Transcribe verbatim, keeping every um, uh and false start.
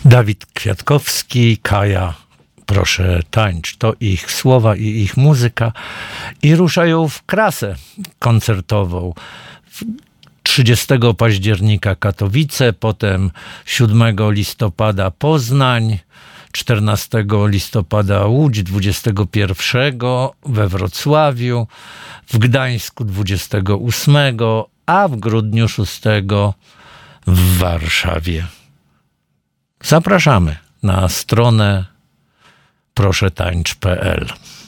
Dawid Kwiatkowski, Kaja, proszę tańcz. To ich słowa i ich muzyka. I ruszają w krasę koncertową. trzydziestego października Katowice, potem siódmego listopada Poznań, czternastego listopada Łódź, dwudziestego pierwszego we Wrocławiu, w Gdańsku dwudziestego ósmego, a w grudniu szóstego w Warszawie. Zapraszamy na stronę proszę tańcz kropka p l.